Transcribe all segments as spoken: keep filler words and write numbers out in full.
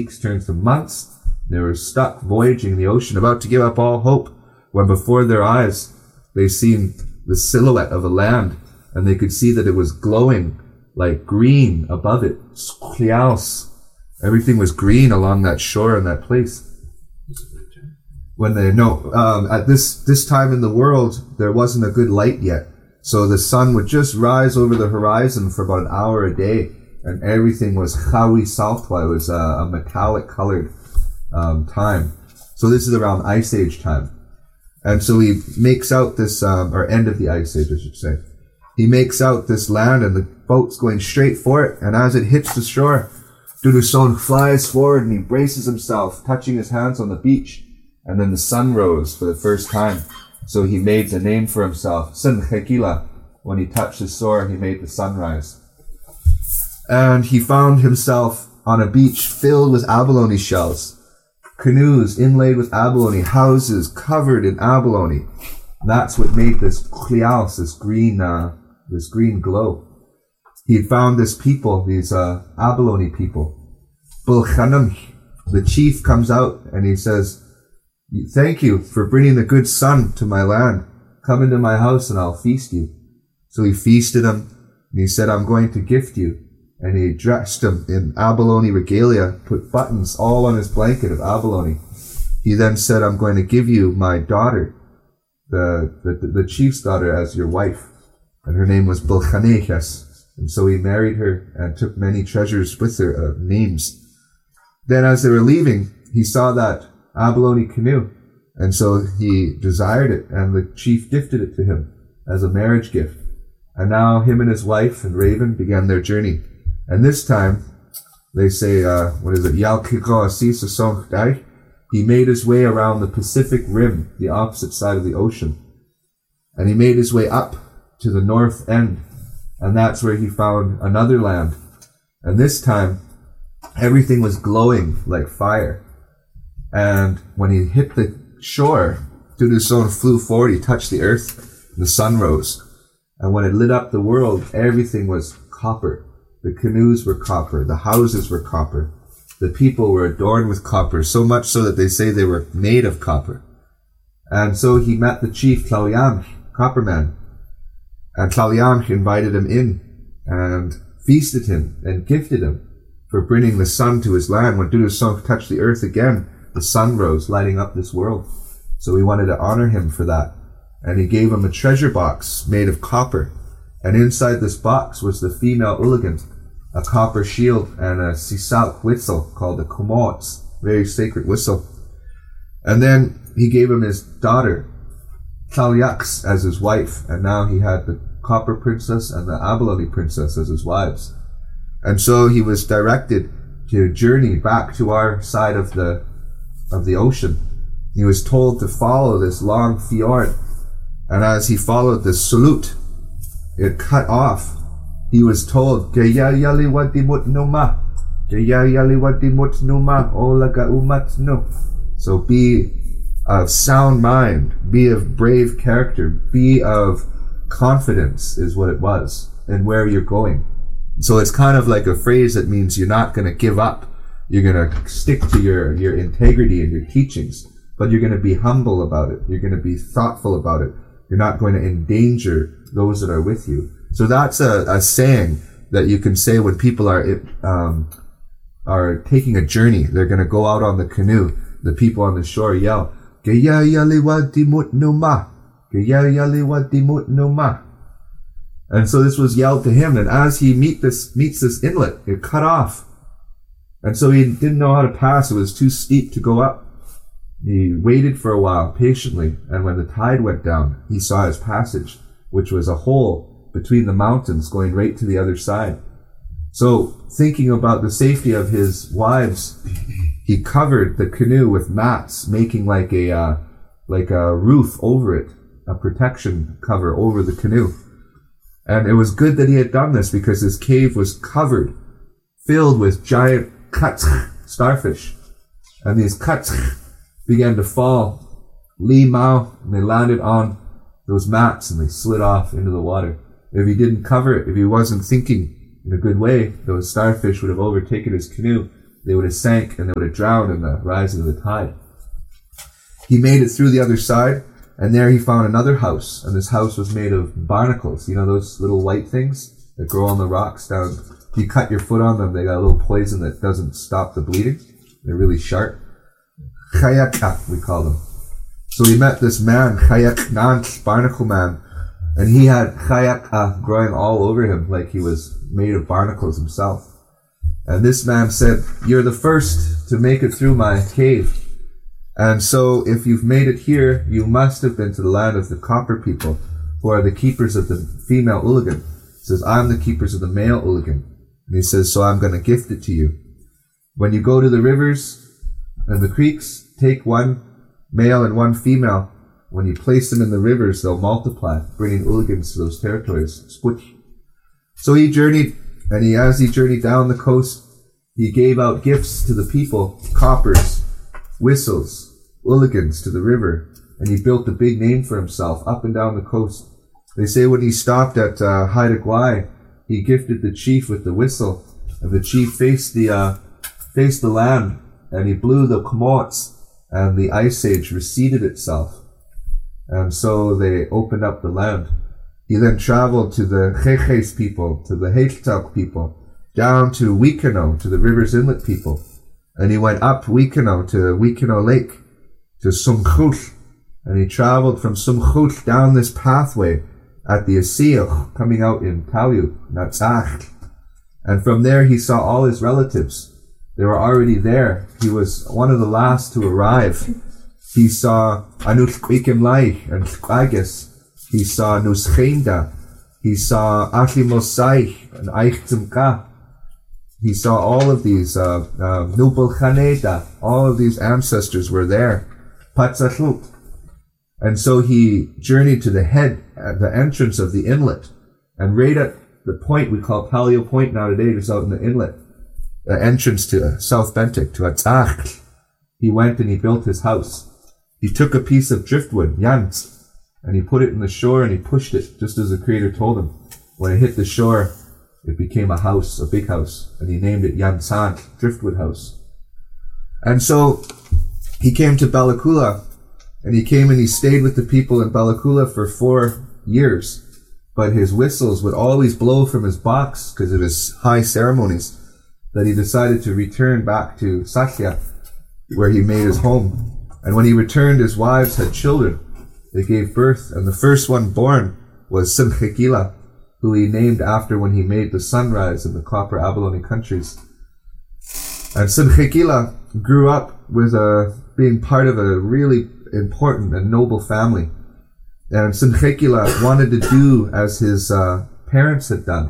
weeks turned to months. They were stuck voyaging in the ocean, about to give up all hope, when before their eyes they seen the silhouette of a land, and they could see that it was glowing like green above it. Everything was green along that shore in that place. When they no, um, at this this time in the world, there wasn't a good light yet, so the sun would just rise over the horizon for about an hour a day, and everything was chawi saltwa. It was a, a metallic colored um, time. So this is around Ice Age time, and so he makes out this, um, or end of the Ice Age, I should say. He makes out this land, and the boat's going straight for it. And as it hits the shore, Duduson flies forward and he braces himself, touching his hands on the beach. And then the sun rose for the first time. So he made a name for himself. Sun Khekila. When he touched his sword, he made the sunrise. And he found himself on a beach filled with abalone shells. Canoes inlaid with abalone, houses covered in abalone. That's what made this kliaus, this green, uh, this green glow. He had found this people, these uh, abalone people. Bulkhanam, the chief, comes out and he says, "Thank you for bringing the good sun to my land. Come into my house and I'll feast you." So he feasted him, and he said, "I'm going to gift you." And he dressed him in abalone regalia, put buttons all on his blanket of abalone. He then said, "I'm going to give you my daughter, the the, the chief's daughter, as your wife." And her name was Bulkhanechas. And so he married her and took many treasures with her, uh, names. Then as they were leaving, he saw that abalone canoe, and so he desired it, and the chief gifted it to him as a marriage gift. And now him and his wife and Raven began their journey. And this time, they say, uh, what is it? He made his way around the Pacific Rim, the opposite side of the ocean. And he made his way up to the north end. And that's where he found another land. And this time, everything was glowing like fire. And when he hit the shore, Duduson flew forward, he touched the earth, the sun rose. And when it lit up the world, everything was copper. The canoes were copper, the houses were copper. The people were adorned with copper, so much so that they say they were made of copper. And so he met the chief, Tlauyamh, Copperman. And Tlauyamh invited him in and feasted him and gifted him for bringing the sun to his land. When Duduson touched the earth again, the sun rose, lighting up this world. So he wanted to honor him for that. And he gave him a treasure box made of copper. And inside this box was the female Ulagan, a copper shield, and a sisalk whistle called the kumots, very sacred whistle. And then he gave him his daughter, Tlauyaks, as his wife. And now he had the copper princess and the abalone princess as his wives. And so he was directed to journey back to our side of the of the ocean. He was told to follow this long fjord, and as he followed the Sulut, it cut off. He was told, so be of sound mind, be of brave character, be of confidence, is what it was, and where you're going. So it's kind of like a phrase that means you're not going to give up. You're going to stick to your, your integrity and your teachings, but you're going to be humble about it. You're going to be thoughtful about it. You're not going to endanger those that are with you. So that's a, a saying that you can say when people are um, are taking a journey. They're going to go out on the canoe. The people on the shore yell, "Geya yaliwa dimut numa, geya yaliwa dimut numa." And so this was yelled to him. And as he meet this meets this inlet, it cut off. And so he didn't know how to pass. It was too steep to go up. He waited for a while patiently, and when the tide went down, he saw his passage, which was a hole between the mountains going right to the other side. So, thinking about the safety of his wives, he covered the canoe with mats, making like a uh, like a roof over it, a protection cover over the canoe. And it was good that he had done this, because his cave was covered, filled with giant cuts, starfish. And these cuts began to fall, Lee Mao, and they landed on those mats and they slid off into the water. If he didn't cover it, if he wasn't thinking in a good way, those starfish would have overtaken his canoe they would have sank and they would have drowned in the rising of the tide. He made it through the other side, and there he found another house, and this house was made of barnacles. You know those little white things that grow on the rocks down? If you cut your foot on them, they got a little poison that doesn't stop the bleeding. They're really sharp. Chayaka, we call them. So he met this man, Chayak Nanch, barnacle man, and he had Chayaka growing all over him like he was made of barnacles himself. And this man said, "You're the first to make it through my cave. And so if you've made it here, you must have been to the land of the copper people, who are the keepers of the female Ulugan." He says, "I'm the keepers of the male Ulugan." And he says, "So I'm going to gift it to you. When you go to the rivers and the creeks, take one male and one female. When you place them in the rivers, they'll multiply, bringing Ulugans to those territories." Spuch. So he journeyed, and he, as he journeyed down the coast, he gave out gifts to the people, coppers, whistles, Ulugans to the river, and he built a big name for himself up and down the coast. They say when he stopped at uh, Haida Gwaii, he gifted the chief with the whistle, and the chief faced the uh, faced the land, and he blew the Komots, and the ice age receded itself. And so they opened up the land. He then traveled to the Cheches people, to the Heichtauk people, down to Wekino, to the Rivers Inlet people. And he went up Wekino to Wekino Lake, to Sumchut. And he traveled from Sumchut down this pathway at the Asiach, coming out in Talyuk, Natzach. And from there he saw all his relatives. They were already there. He was one of the last to arrive. He saw Anutkwikim Laich and Tkwagas. He saw Nuschenda. He saw Achimosai and Eichtumka. He saw all of these, uh, uh, Nubal Khaneda. All of these ancestors were there. Patzachut. And so he journeyed to the head, at the entrance of the inlet. And right at the point we call Paleo Point now today, just out in the inlet, the entrance to South Bentic, to Atzach, he went and he built his house. He took a piece of driftwood, Yans, and he put it in the shore and he pushed it, just as the Creator told him. When it hit the shore, it became a house, a big house, and he named it Yansan, Driftwood House. And so he came to Balakula, and he came and he stayed with the people in Balakula for four years. But his whistles would always blow from his box because of his high ceremonies, that he decided to return back to Sakya, where he made his home. And when he returned, his wives had children. They gave birth, and the first one born was Simchekila, who he named after when he made the sunrise in the Copper Abalone countries. And Simchekila grew up with a, being part of a really important and noble family. And Simchekila wanted to do as his uh, parents had done.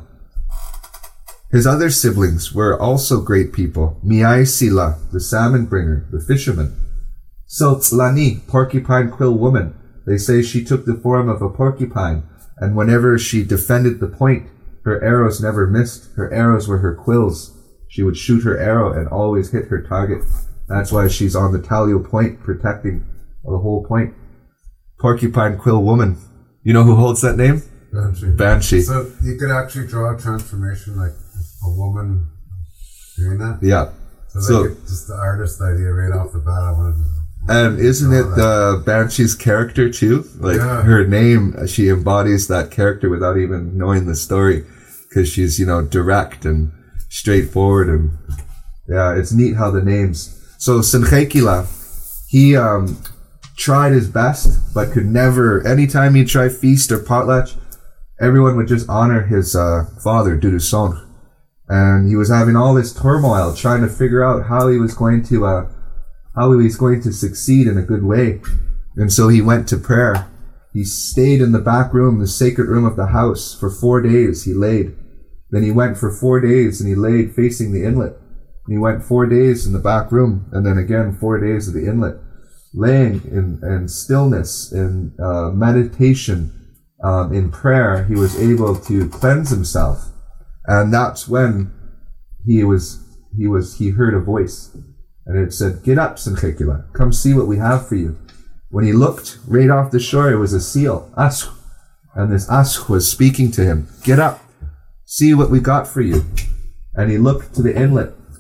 His other siblings were also great people. Miaisila, the salmon bringer, the fisherman. Siltzlani, porcupine quill woman. They say she took the form of a porcupine, and whenever she defended the point, her arrows never missed. Her arrows were her quills. She would shoot her arrow and always hit her target. That's why she's on the Talio Point, protecting the whole point. Porcupine quill woman. You know who holds that name? Banshee. Banshee. So you could actually draw a transformation like a woman doing that? Yeah. So, so like it, just the artist idea right off the bat, I wanted to... And isn't it the Banshee's character too? Like yeah. her name, she embodies that character without even knowing the story, because she's, you know, direct and straightforward, and yeah, it's neat how the names. So Simchekila, he um, tried his best, but could never. Anytime he'd try feast or potlatch, everyone would just honor his uh, father, Dudusong, and he was having all this turmoil trying to figure out how he was going to. Uh, how he was going to succeed in a good way. And so he went to prayer. He stayed in the back room, the sacred room of the house, for four days. He laid. Then he went for four days and he laid facing the inlet. And he went four days in the back room, and then again four days at the inlet, laying in, in stillness, in uh, meditation, um, in prayer. He was able to cleanse himself. And that's when he was, he was, he heard a voice. And it said, "Get up, Simchekila. Come see what we have for you." When he looked right off the shore, it was a seal, Ash. And this Ash was speaking to him. "Get up. See what we got for you." And he looked to the inlet.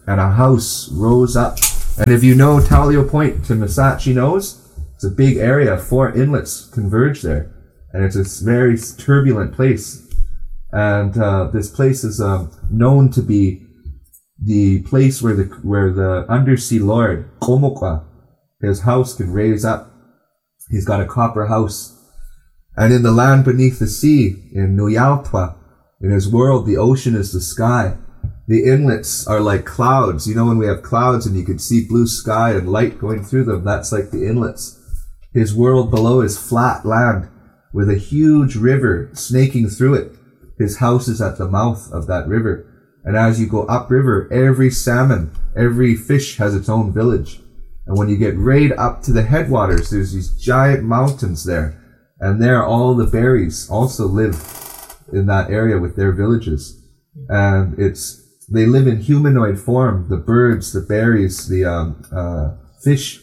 and a house rose up. And if you know Talio Point to Missachi Nose, it's a big area. Four inlets converge there. And it's a very turbulent place. And uh, this place is um, known to be the place where the where the undersea lord, Komokwa, his house can raise up. He's got a copper house. And in the land beneath the sea, in Nuyaltwa, in his world, the ocean is the sky. The inlets are like clouds. You know when we have clouds and you can see blue sky and light going through them, that's like the inlets. His world below is flat land with a huge river snaking through it. His house is at the mouth of that river. And as you go upriver, every salmon, every fish has its own village. And when you get right up to the headwaters, there's these giant mountains there. And there all the berries also live in that area with their villages. And it's, they live in humanoid form, the birds, the berries, the um, uh, fish.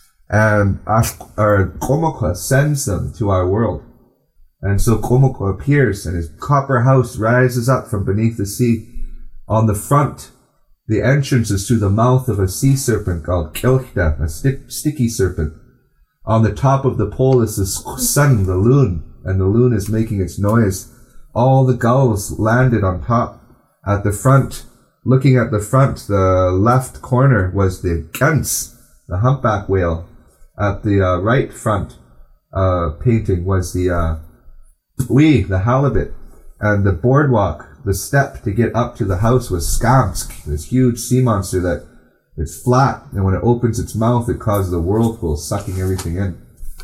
And our Komokwa sends them to our world. And so Komokwa appears and his copper house rises up from beneath the sea. On the front, the entrance is through the mouth of a sea serpent called Kelchda, a stick, sticky serpent. On the top of the pole is the sun, the loon, and the loon is making its noise. All the gulls landed on top. At the front, looking at the front, the left corner was the Gans, the humpback whale. At the uh, right front uh, painting was the uh, Ui, the halibut. And the boardwalk, the step to get up to the house was Skamsk, this huge sea monster that it's flat, and when it opens its mouth, it causes a whirlpool, sucking everything in.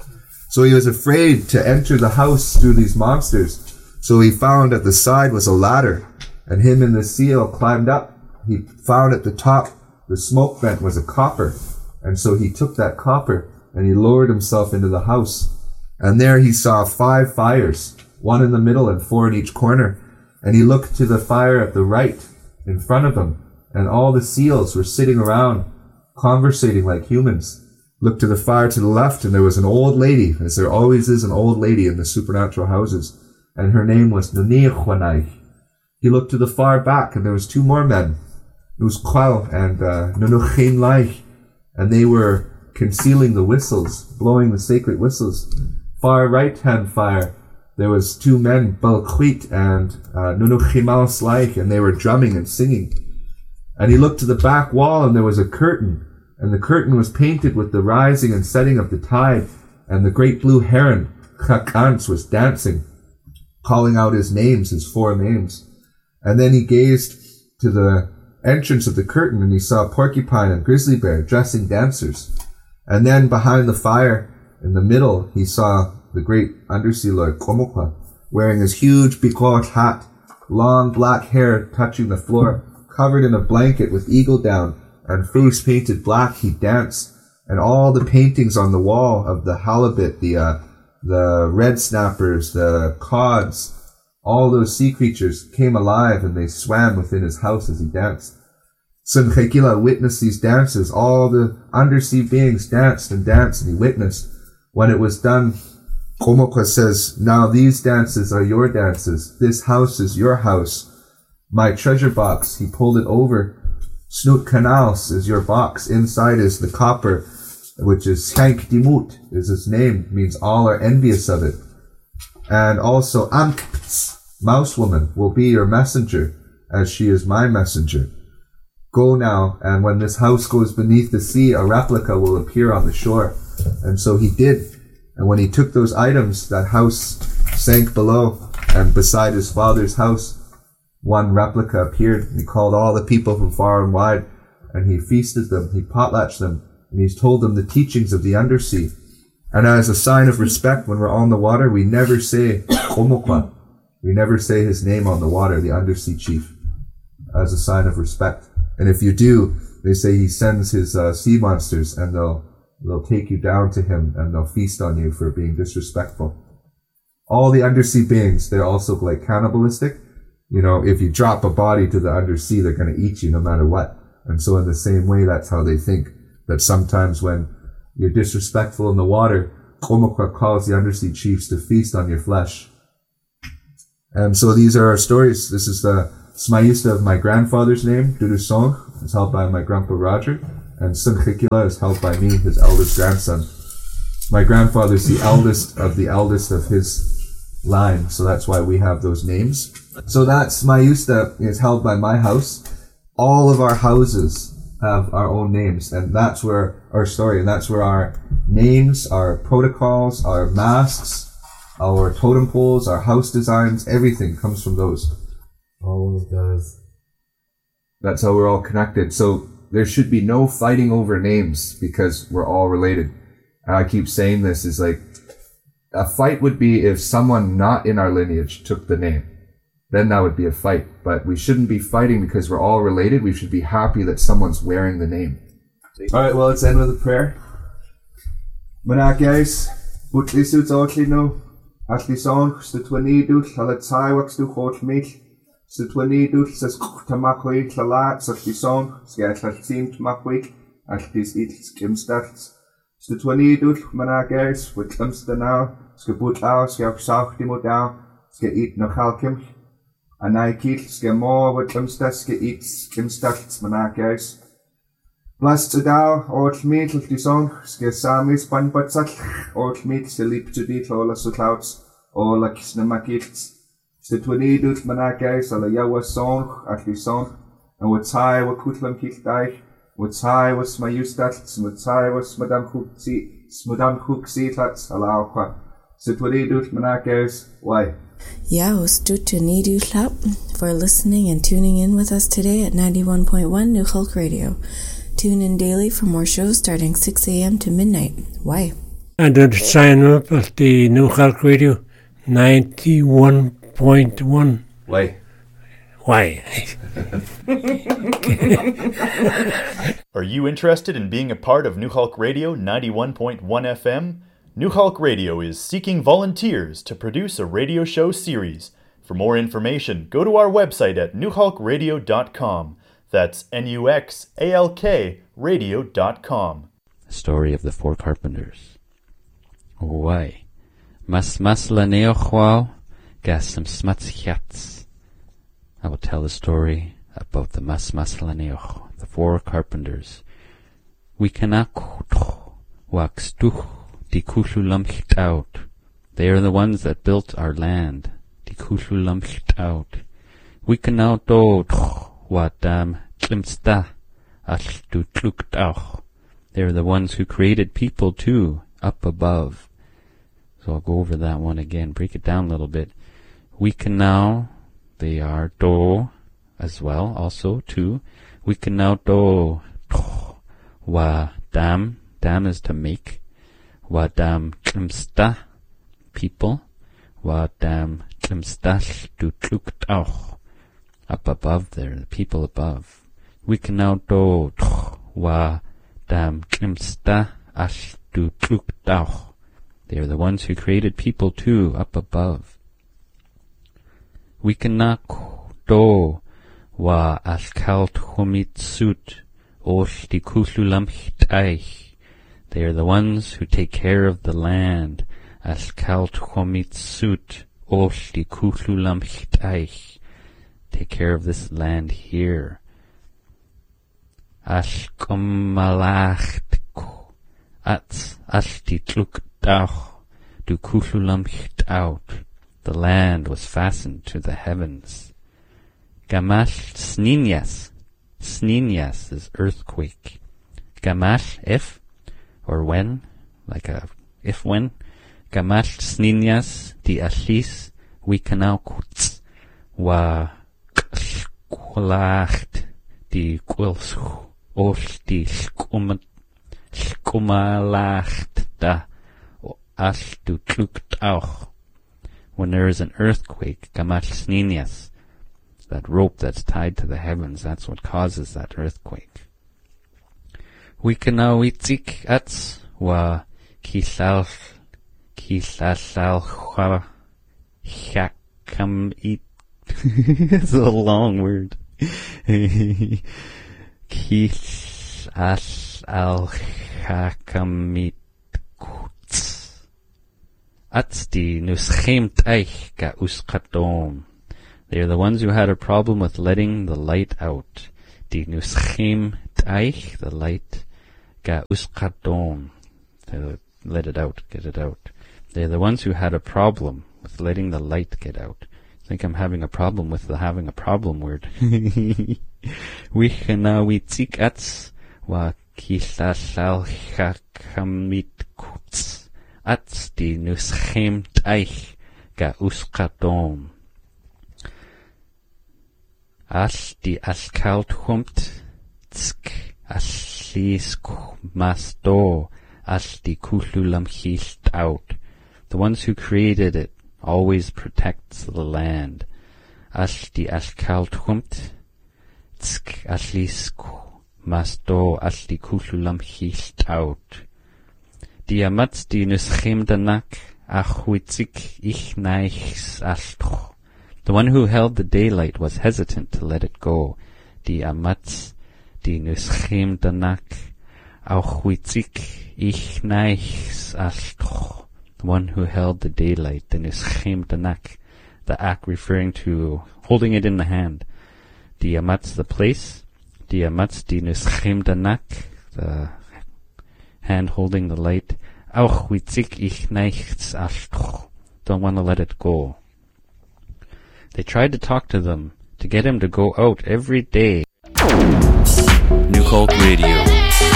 So he was afraid to enter the house through these monsters. So he found at the side was a ladder, and him and the seal climbed up. He found at the top the smoke vent was a copper, and so he took that copper and he lowered himself into the house. And there he saw five fires, one in the middle and four in each corner. And he looked to the fire at the right in front of him, and all the seals were sitting around, conversating like humans. Looked to the fire to the left, and there was an old lady, as there always is an old lady in the supernatural houses, and her name was Nunirhwanai. He looked to the far back, and there was two more men, Nuzqual and uh, Nunuchinlaich, and they were concealing the whistles, blowing the sacred whistles. Far right-hand fire, there was two men, Balquit and uh, Nunuchimal Slaich, and they were drumming and singing. And he looked to the back wall, and there was a curtain, and the curtain was painted with the rising and setting of the tide, and the great blue heron, Chakans, was dancing, calling out his names, his four names. And then he gazed to the entrance of the curtain, and he saw Porcupine and Grizzly Bear dressing dancers. And then behind the fire, in the middle, he saw the great undersea lord, Komokwa, wearing his huge Bikot hat, long black hair touching the floor, covered in a blanket with eagle down, and face painted black. He danced, and all the paintings on the wall of the halibut, the uh, the red snappers, the cods, all those sea creatures came alive, and they swam within his house as he danced. Sun Chekila witnessed these dances. All the undersea beings danced and danced, and he witnessed. When it was done, Komokwa says, "Now these dances are your dances. This house is your house. My treasure box," he pulled it over. "Snoot Canals is your box. Inside is the copper, which is Shank Dimut, is its name, means all are envious of it. And also Ankpts, Mouse Woman, will be your messenger, as she is my messenger. Go now, and when this house goes beneath the sea, a replica will appear on the shore." And so he did. And when he took those items, that house sank below, and beside his father's house, one replica appeared. He called all the people from far and wide, and he feasted them, he potlatched them, and he's told them the teachings of the undersea. And as a sign of respect, when we're on the water, we never say Komokwa. We never say his name on the water, the undersea chief, as a sign of respect. And if you do, they say he sends his uh, sea monsters, and they'll they'll take you down to him, and they'll feast on you for being disrespectful. All the undersea beings, they're also like cannibalistic. You know, if you drop a body to the undersea, they're going to eat you no matter what. And so in the same way, that's how they think, that sometimes when you're disrespectful in the water, Komokwa calls the undersea chiefs to feast on your flesh. And so these are our stories. This is the Smayusta of my grandfather's name, Dudusong, is held by my grandpa Roger, and Sunchikila is held by me, his eldest grandson. My grandfather's the eldest of the eldest of his line, so that's why we have those names. So that Smayusta is held by my house. All of our houses have our own names, and that's where our story, and that's where our names, our protocols, our masks, our totem poles, our house designs, everything comes from those. All those guys. That's how we're all connected. So there should be no fighting over names because we're all related. And I keep saying this is like, a fight would be if someone not in our lineage took the name. Then that would be a fight. But we shouldn't be fighting because we're all related. We should be happy that someone's wearing the name. Alright, well, let's end with a prayer. Mana guys, but this is all you know. At the song, the twenty dude, the tie wax to hold me. The twenty dude says Tamakwi, the lads of the song, scared that seemed Makwi, at this it skimstats. The twenty dude, mana guys, with Umster now, skaput out, skap south the modal, ske eat no halkim. And I keep ske more with Umster, ske eat skimstats, mana guys. Blast to thou, old meat of the song, ske samis pan batzak, old meat, the leap to the all as clouds, all like snamakits. The twenty dudes manakais, a la yawa song, at the song, and what's high, what kutlam kikdai, what's high was my ustats, what's high was Madame Cooksie, Madame Cooksie, that's allow. The twenty dudes manakais, why? Yeah, was to Nidu Clap for listening and tuning in with us today at ninety-one point one New Hulk Radio. Tune in daily for more shows starting six a.m. to midnight. Why? And to sign up at the New Hulk Radio ninety-one point one. Why? Why? Are you interested in being a part of New Hulk Radio ninety-one point one F M? New Hulk Radio is seeking volunteers to produce a radio show series. For more information, go to our website at new hulk radio dot com. That's N U X A L K radio dot com. Story of the Four Carpenters. Why? Mas mas la neochwao gas some smuts yats. I will tell the story about the mas mas la neoch, the four carpenters. We cannot wax duch di kushulam out. They are the ones that built our land. Di kushulam out. We cannot do what um klimsta as du tlukt auch. They are the ones who created people too, up above. So I'll go over that one again, break it down a little bit. We can now, they are do as well, also too. We can now do wa dam, dam is to make. Wa dam klimsta, people. Wa dam klimsta du tlukt auch. Up above there, the people above. We can now do wa dam klimsta as du tlukt auch. They are the ones who created people too, up above. We cannot do wa as kalt humitsut osh di kusulam hitaich. They are the ones who take care of the land. As kalt humitsut osh di kusulam hitaich. Take care of this land here. As kumalacht ats as di tluk dach du kusulam out. The land was fastened to the heavens. Gamash sninyas. Sninyas is earthquake. Gamash if, or when, like a if when. Gamash sninyas di ashis we canal kuts. Wa kwalacht di quils os di skumat skumalacht da as du tlukt auch. When there is an earthquake, gamash sninyas, that rope that's tied to the heavens, that's what causes that earthquake. We can now itzik ats wa kisal kisal chwa chakam it. It's a long word. Kis as al chakamit kuts. Ats di nuschimt eich ga uskadom. They are the ones who had a problem with letting the light out. Die nuschim taich, the light, ga uskadom. Let it out, get it out. They are the ones who had a problem with letting the light get out. I think I'm having a problem with the having a problem word. Wichena witzik ats wa kisasal chakamit kuts ats di nuschem taich ga uskadom. As di askalt humt tsk aslis masto as di kululam hilt out. The ones who created it always protects the land. As di askalt humt tsk aslis masto as di kululam hilt out. Di amats di nuschem danak achwitzik ich neichs astro. The one who held the daylight was hesitant to let it go. Di amats, di nuschem danak, auchwitzik ich neichs astro. The one who held the daylight, the nuschem danak, the act referring to holding it in the hand. Di amats, the place. Di amats, di nuschem danak, the hand holding the light. Auchwitzik ich neichs astro. Don't want to let it go. They tried to talk to them, to get him to go out every day. New Hulk Radio.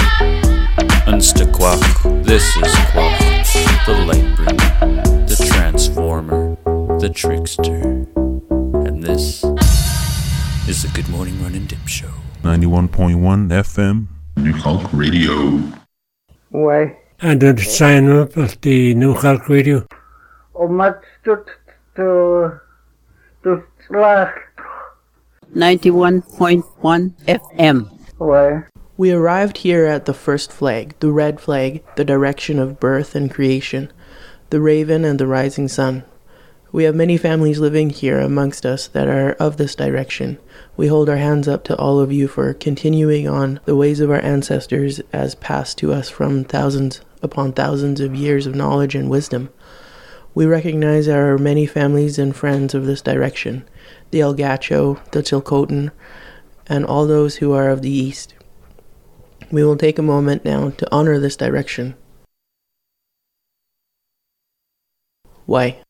Unsta Quack. This is Quack. The Lightbringer. The Transformer. The Trickster. And this is the Good Morning Run and Dip Show. ninety-one point one F M. New Hulk Radio. Why? And to sign up at the New Hulk Radio. Oh, much to to to slash. ninety-one point one F M. Why? We arrived here at the first flag, the red flag, the direction of birth and creation, the raven and the rising sun. We have many families living here amongst us that are of this direction. We hold our hands up to all of you for continuing on the ways of our ancestors as passed to us from thousands upon thousands of years of knowledge and wisdom. We recognize our many families and friends of this direction, the El Gacho, the Chilcotin, and all those who are of the East. We will take a moment now to honor this direction. Why?